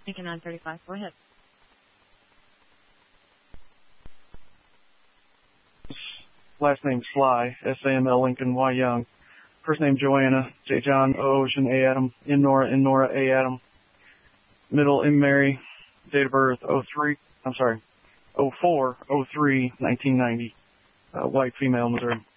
Lincoln 935. Go ahead. Last name Sly, S-A-M-L Lincoln, Y Young. First name Joanna, J John, O Ocean, A Adam, N Nora, A Adam. Middle M Mary, date of birth 04/03/1990. White female, Missouri.